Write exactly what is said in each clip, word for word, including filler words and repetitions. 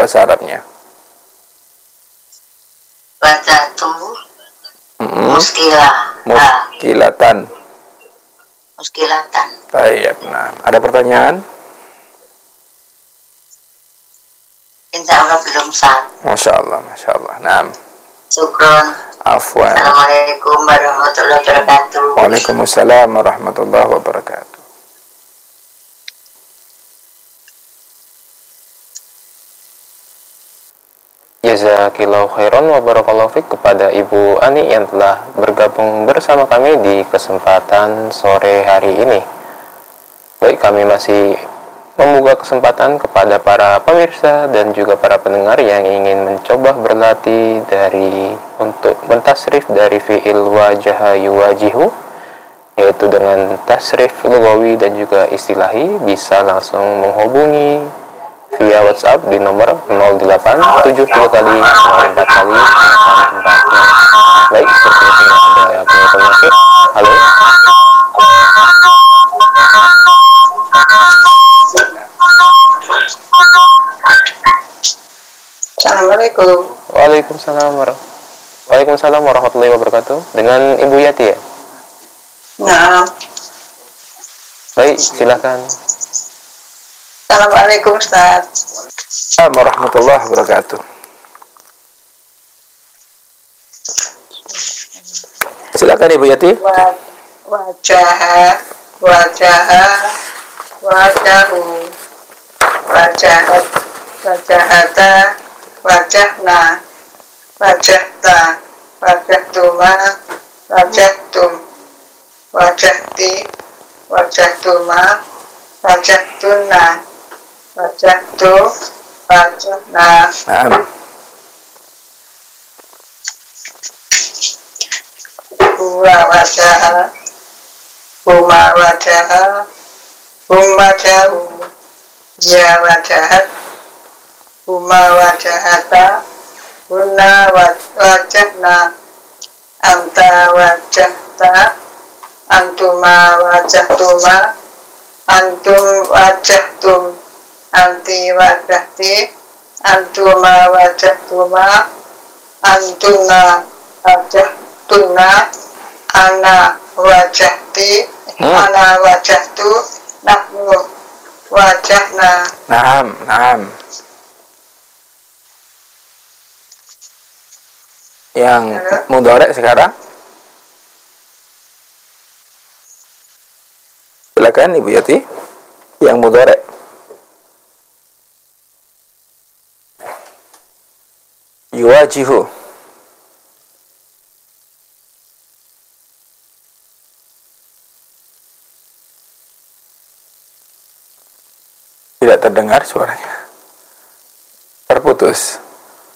bahasa Arabnya? Wajahtu Mm-hmm. muskilah. Muskilatan. Muskilatan. Baik, nah, ada pertanyaan? Insya Allah belum sah. Masya Allah, Masya Allah. Nah, syukron. Afwan. Assalamualaikum warahmatullahi wabarakatuh. Waalaikumsalam warahmatullahi wabarakatuh. Jazakillahu khairan wa barakallahu fiik kepada Ibu Ani yang telah bergabung bersama kami di kesempatan sore hari ini. Baik, kami masih membuka kesempatan kepada para pemirsa dan juga para pendengar yang ingin mencoba berlatih dari untuk mentasrif dari fi'il wajaha yuwajihu, yaitu dengan tasrif lugawi dan juga istilahi, bisa langsung menghubungi via WhatsApp di nomor nol delapan tujuh tiga kali nol empat kali tempatnya. Baik, seperti itu ada penelpon masuk. Halo. Assalamualaikum. Waalaikumsalam warahmatullahi Waalaikumsalam warahmatullahi wabarakatuh. Dengan Ibu Yati ya? Nah. Baik, silakan. Assalamualaikum Ustaz. Assalamualaikum warahmatullahi wabarakatuh. Silakan Ibu Yati. Wajah, wajah, wajahu, wajahat, wajahata, wajahna, wajahta, wajahtuma, wajahtum, wajahti, wajahtuma, wajahtunna, wajahtu, wajahna. Naam. Huwa wajaha, huma wajaha, hum wajahu, ya wajahat, huma wajahata, hunna wajahna, anta wajahta, antuma wajahtuma, antum wajahtum, anti wajahti, antuma wajahtuma, antuna wajahtuna, ana wajahti, Hmm. ana wajahtu, nahnu wajahna. Naam, naam. Yang mudhari sekarang? Silakan Ibu Yati. Yang mudhari. Yuwajihu. Tidak terdengar suaranya. Terputus.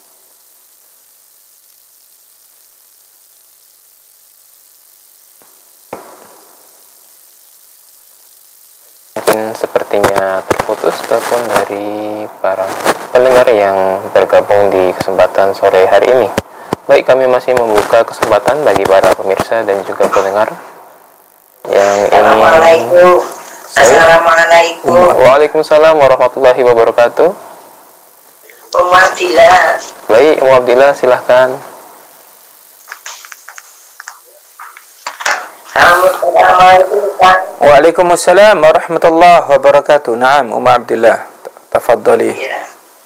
Mungkin sepertinya terputus telepon dari para pendengar yang tergabung di kesempatan sore hari ini. Baik, kami masih membuka kesempatan bagi para pemirsa dan juga pendengar yang Assalamualaikum. ingin. Assalamualaikum. Waalaikumsalam warahmatullahi wabarakatuh. Ummu Abdillah. Baik, Ummu Abdillah, silahkan. Assalamualaikum. Waalaikumsalam warahmatullahi wabarakatuh. Naam, Ummu Abdillah. Tafadhali. Ya.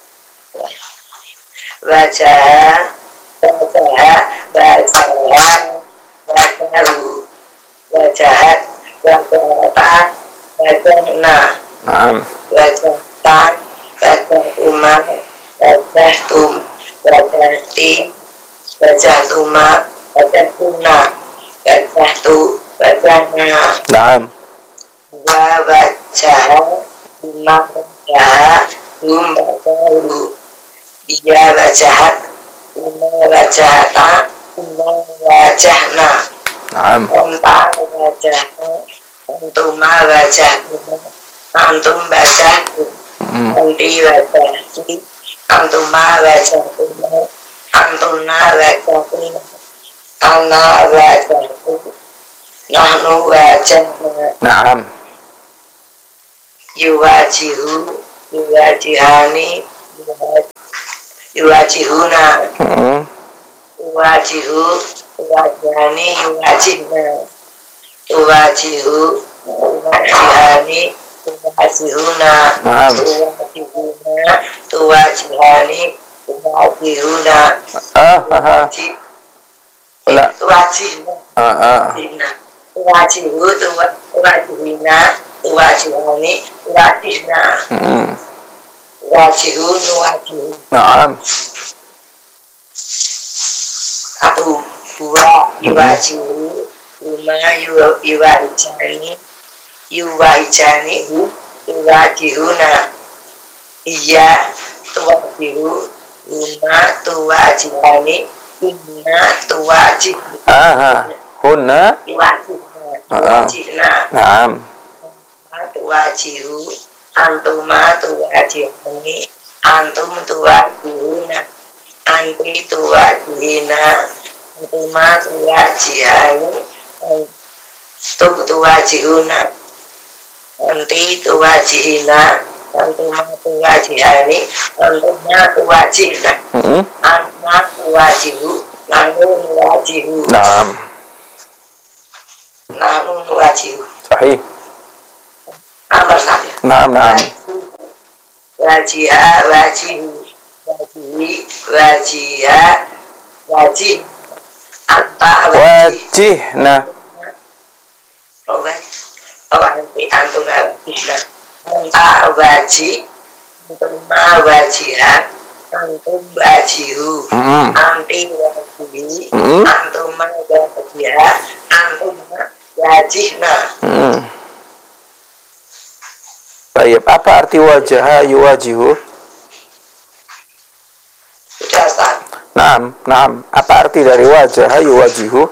Wajah, wajah, wajah, wajahu, wajahat, wajahat, wajahna, Naam. wajahtan, wajahuma, wajahtum, wajahti, wajahtuma, wajahtuna, wajahtu, wajahna. Naam. Wa wajah, huma wajah, hum wajahu, dia wajahat, huma wajahata, huma wajahna. Naam. Anta wajahna, antuma wajahna, antum wajahku, Hmm. anti wajahki, antuma wajahkuna, antuna wajahkuna, ana wajahku, nahnu wajahna. Naam. Yuwajihu, yuwajihani, yuwajihuna Hmm. wajihu wajihani yuwajihna wajihu wajihani wajihuna Naam. wajihuna wajihani wajihuna Ah, ah, Ula. wajihna ah, ah. wajihu wajihina wajihani wajihna Hmm. wajihun wajihu Naam. Abu dua yuwajihu lima yu- yuwahijani yuwahijani hu yuwajihuna iya tuwajihu lima tuwajihani inna tuwajih Aha. Hunna. yuwajihna Ah. yuwajihna Naam. tuwajihu antuma tuwajihani antum tuwajihuna anti tuwajihina antuma tuwajihani antum tuwajihuna anti tuwajihina antuma tuwajihani antuma tuwajihna Hmm. antuma tuwajihu nanu nuwajihu Naam. nanu nuwajihu Sahih. nomor satu Naam, naam. wajiha wajihu wajihi wajiha wajih anta wajih Wajihna. obat obat nanti antum wajihna anta wajih antum wajiha antum wajihu Hmm. anti wajihi Hmm. antum wajiha antum wajihna Hmm. Baik, apa arti wajah yuwajihu? sudah Ustaz. Naam, naam. Apa arti dari wajah yuwajihu?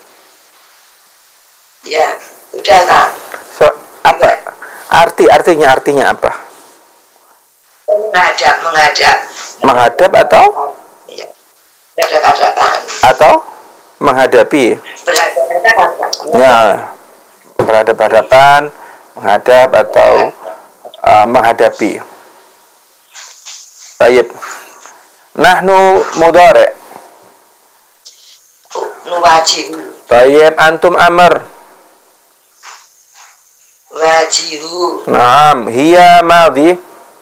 Ya sudah Ustaz. So, apa arti artinya artinya apa? menghadap menghadap Menghadap atau ya berhadapan atau menghadapi? berhadapan Ya, berhadapan-hadapan, menghadap atau uh, menghadapi. Baik. Nahnu mudhari'. nuwajihu Baik, antum amr. wajihu Naam, hiya madhi.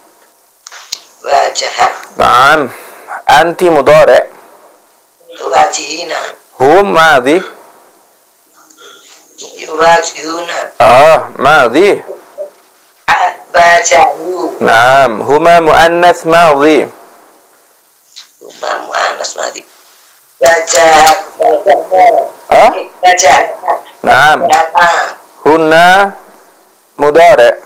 wajah Naam, anti mudhari'. wajihina Hum madhi. yuwajihuna Ah, madhi. wajahu Naam, huma muannath madhi. rumah mu'anas mati wajah Ah? wajah Naam, wajah hunna mudhari'.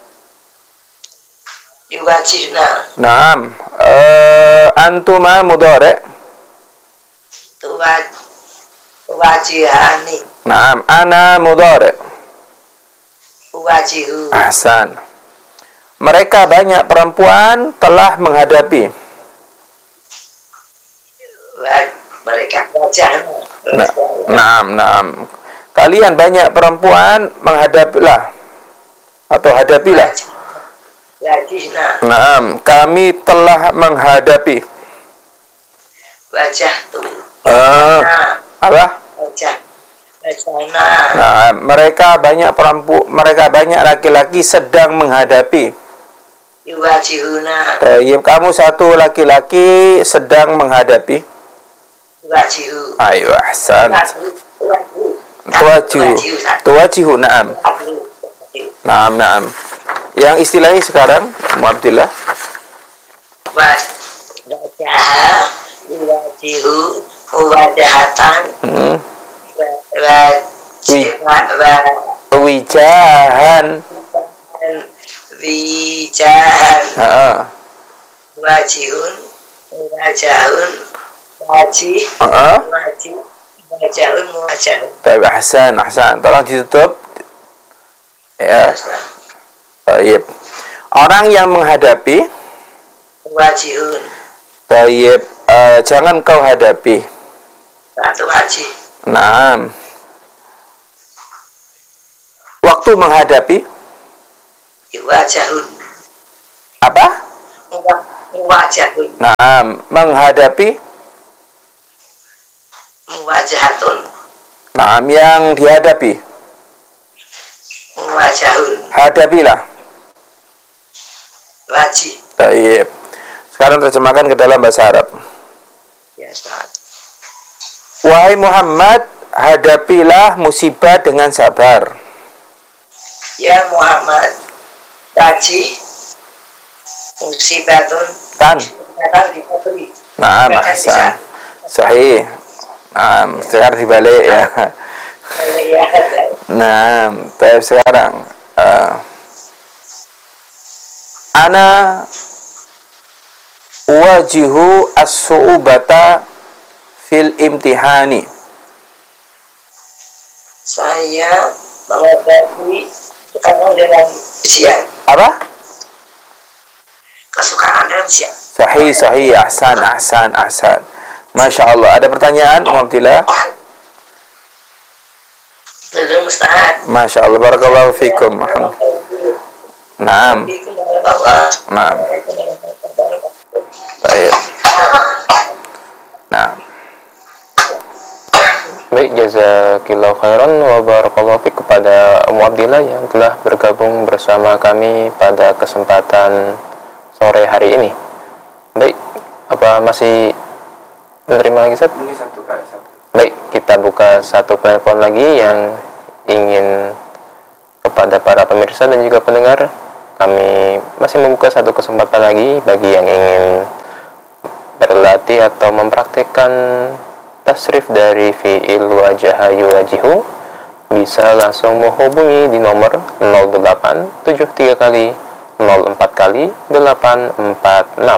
yuwajihna Naam, uh, antuma mudhari'. tuwaj wajihani Naam, ana mudhari'. wajihu Ahsan. Mereka banyak perempuan telah menghadapi. Wa- mereka wajahnya Nah, naam, naam. Kalian banyak perempuan menghadapilah atau hadapilah. wajihna Naam, kami telah menghadapi. wajah tuh Ah, nah apa? wajah wajahna Nah, mereka banyak perempuan, mereka banyak laki-laki sedang menghadapi. yuwajihuna Tayyib, kamu satu laki-laki sedang menghadapi. yuwajihu Ayo, ahsan. Tuwajihu. Tuwajihu. Tuwajihu, naam. Naam, naam. Yang istilahnya sekarang, Mu Abdillah. Wa- wajah yuwajihu wajahatan Hmm. wa- wa- Wi- wa- wa- Wijahan. wijahan Ah, wajihun wajahun wajih ah. wajih wajahun wajahun Baik, ahsan, ahsan. Tolong ditutup. Ya, baik. Orang yang menghadapi, wajihun baik, eh, jangan kau hadapi. satu wajih Naam. Waktu menghadapi wajahun apa? Muwajahun. Naam, menghadapi. Muwajahatun. Naam, yang dihadapi. Muwajahun. Hadapilah. Wajih. Baik. Sekarang terjemahkan ke dalam bahasa Arab. Ya, Ustaz. Wahai Muhammad, hadapilah musibah dengan sabar. Ya Muhammad, taji musibatun Kan? akan diberi. Naam, ahsan. Sahih. Naam, sekarang dibalik ya. Naam, tapi sekarang uh, ana wajihu as-su'ubata fil imtihani. Saya menghadapi kesukaan dalam ujian. Apa? Kesukaan dalam ujian. Sahih, sahih, ahsan, ahsan, ahsan. Masya Allah. Ada pertanyaan, Alhamdulillah. Belum Ustaz. Masya Allah, barakallahu fikum. Naam, naam. Baik. Naam. Baik, jazakillahu khairan wa barakallahu fiik kepada Ummu Abdillah yang telah bergabung bersama kami pada kesempatan sore hari ini. Baik, apa masih menerima lagi, Ustaz? Baik, kita buka satu telepon lagi yang ingin kepada para pemirsa dan juga pendengar. Kami masih membuka satu kesempatan lagi bagi yang ingin berlatih atau mempraktikkan tasrif dari fi'il wajaha yuwajihu, bisa langsung menghubungi di nomor nol delapan tujuh tiga kali nol empat kali delapan empat enam.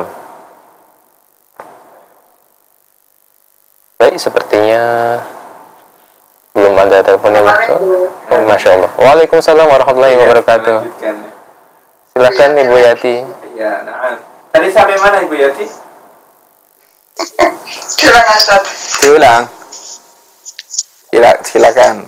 Baik, sepertinya belum ada telepon yang masuk. Oh, Masya Allah. Waalaikumsalam warahmatullahi wabarakatuh. Silakan Ibu Yati. Ya, nah. Tadi sampai mana Ibu Yati? Silakan Ustaz. Diulang. Sila, silakan.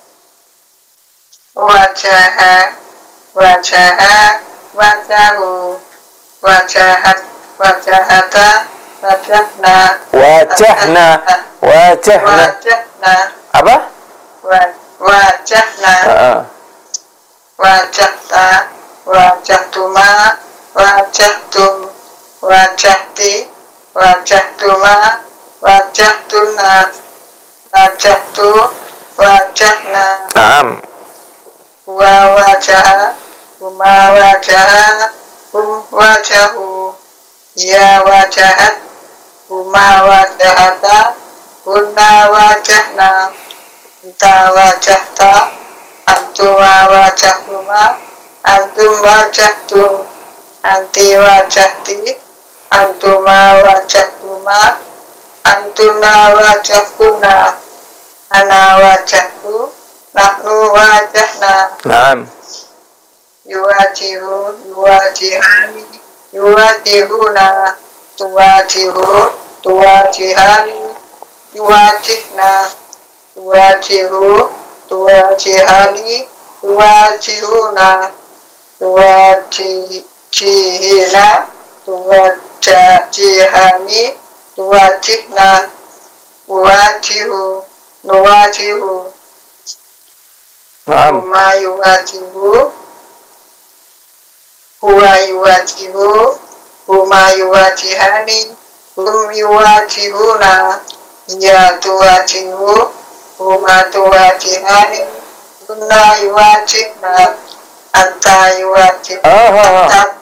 Wajaha, wajaha, wajahu, wajahat, wajahata, wajahna, Wajahna, wajahna. wajahna, Apa? wa- wajahna, Heeh. wajahta, wajahtuma, wajahtum, wajahti, wajahtuma, wajahtuna, wajahtu, wajahna, Naam. wa wajaha, huma wajaha, hum wajahu, ya wajahat, huma wajahata, hunna wajahna, anta wajahta, antuma wajahtuma, antum wajahtum, anti wajahti, antuma wajahtuma, antuna wajahkuna, ana wajahtu, nahnu wajahna, Naam. yuwajihu, yuwajihani, yuwajihuna, tuwajihu, tuwajihani, yuwajihna, tuwajihu, tuwajihani, tuwajihuna, tuwajihina, tuwajihani, tuwajihna, uwajihu, nuwajihu, Naam. huma yuwajihu, huwa yuwajihu, huma yuwajihani, hum yuwajihuna, ya tuwajihu, huma tuwajihani, hunna yuwajihna, anta yuwajihu, Ah, ah, ah. anta,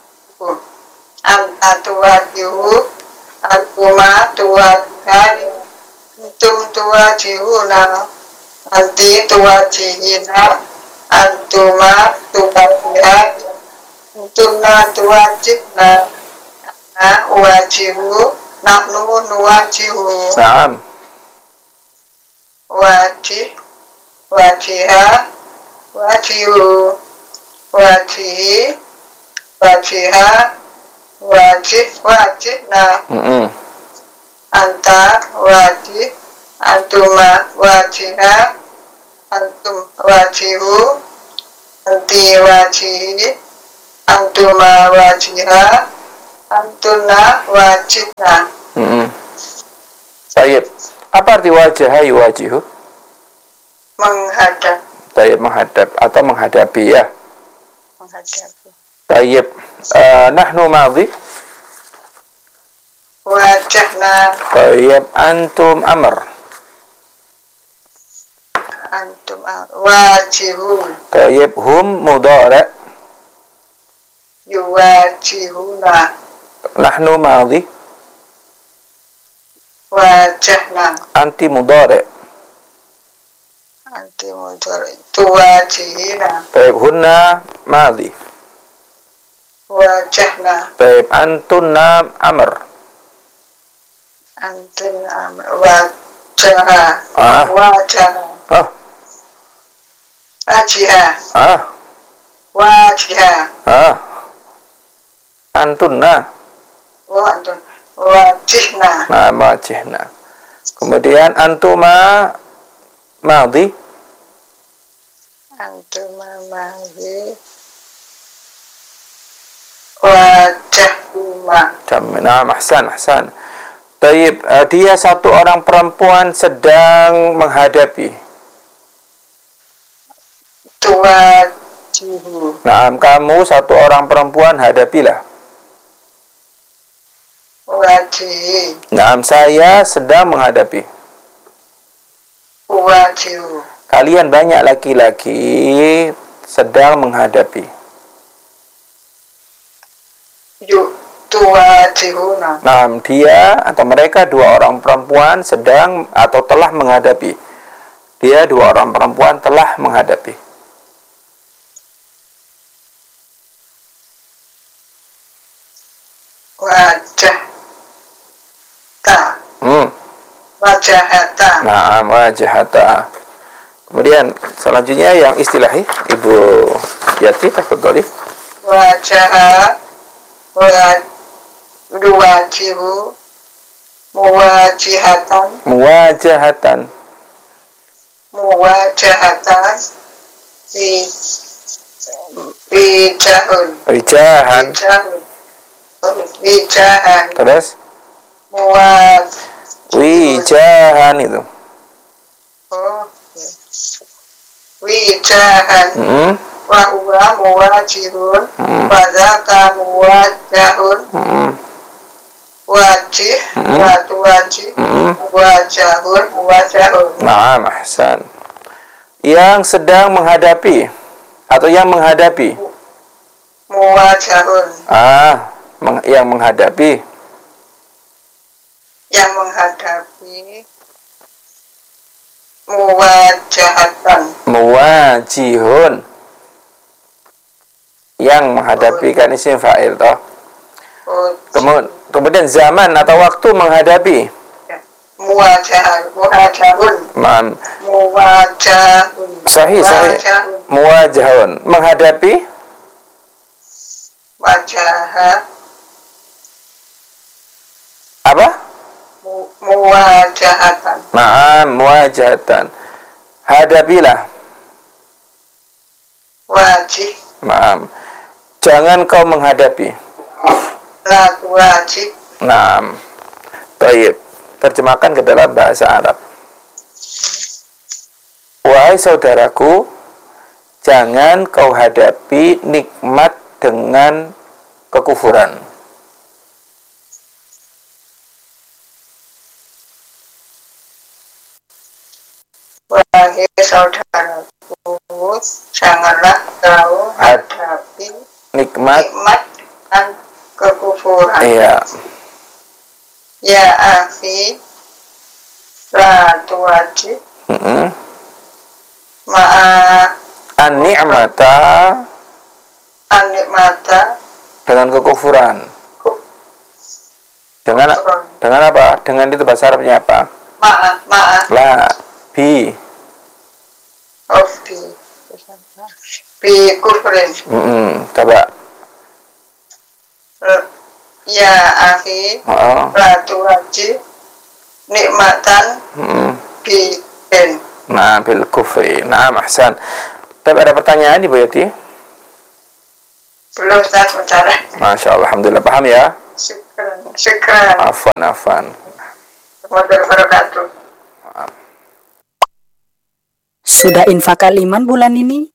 anta tuwajihu, antuma tuwajihani, antum tuwajihuna, anti tuwajihina, antuma tuwajihani, antumna tuwajihna, ana uwajihu, nahnu nuwajihu, Naam. wajih, wajiha, wajihu, wajihi, wajiha, wajih, wajihna, Mm-mm. anta wajih, antuma wajiha, antum wajihu, anti wajihi, antuma wajiha, antuna wajibna. Mm-mm. Tayyib. Apa arti wajah yuwajihu? Menghadap. Tayyib, menghadap atau menghadapi ya. Menghadapi. Tayyib. Uh, nahnu madhi. Wajahna. Tayyib. Antum amr. Antum wajihun. Tayyib. Hum mudhari'. Yuwajihuna. Nahnu madhi. Wajahna. Anti mudhari'. Anti mudhari. Tuwajihina. Tayyib. Hunna madhi. Wajahna. Tayyib. Antunna amr. Antum wajaha. Ah. Wajaha. Ah. Wajiha. Ah. Wajiha. Ah. Antunna. Wajah. Wajihna. Nah, wajihna. Kemudian antuma madhi. Antum madhi. Wajahuma. Nah, ahsan, ahsan. Tayyib, uh, dia satu orang perempuan sedang menghadapi. Tuwajihu. Nah, kamu satu orang perempuan hadapilah. Wajihi. Nah, saya sedang menghadapi. Wajihu. Kalian banyak laki-laki sedang menghadapi. Yuk tuwajihuna. Nah, dia atau mereka dua orang perempuan sedang atau telah menghadapi. Dia dua orang perempuan telah menghadapi. Wajah ta. Hmm. Wajahata. Nah, wajahata. Kemudian selanjutnya yang istilahi Ibu Yati, tafadhali. Wajaha. Wajihu. Muwajihatan. Muwajahatan. Muwajahatan. Bi bijahun. Rijahan. Bijahun. Wijahan. Terus Muwaj. wijahan itu. Oh. Wijahan. Hmm. Wa huwa muwajihun. Hmm. Wa dzaka muwajahun. Hmm. Wajih. Hmm. Wa tuwajih. Hmm. Wajahun. Wajahun. Nah, ahsan. Yang sedang menghadapi atau yang menghadapi. Muwajahun. Ah, meng- yang menghadapi. Yang menghadapi. Muwajahatan. Muwajihun. Yang menghadapi kan isim fa'il toh. Kemudian, kemudian zaman atau waktu menghadapi. Muwajah. Muwajahun. Mam. Muwajahun. Sahih, sahih. Muwajahun. Muwajahun. Menghadapi. Wajah. Apa? Mu- Muwajahatan. Naam, muwajahatan. Hadapilah. Wajih. Naam. Jangan kau menghadapi. La wajib. Naam. Baik. Terjemahkan ke dalam bahasa Arab. Wahai saudaraku, jangan kau hadapi nikmat dengan kekufuran. Wahai saudaraku, janganlah kau hadapi Nikmat, nikmat dan kekufuran. iya. Ya akhi, la tuwajib Mm-mm. ma'a An-ni'mata anikmata dengan kekufuran. Dengan dengan apa? Dengan itu bahasa Arabnya apa? ma'a ma'a La, bi. of bi bi kufrin. Mm-mm. Coba. Ya akhi, Oh. la tuwajib nikmatan Mm-mm. bi ben. Nah, bil kufri. Nah, ahsan. Tapi ada pertanyaan Ibu Yati? Belum Ustaz, sementara. Masya Allah, alhamdulillah paham ya. Si Syukran. Afan, afan. Warahmatullahi wabarakatuh. Sudah infak kaliman bulan ini?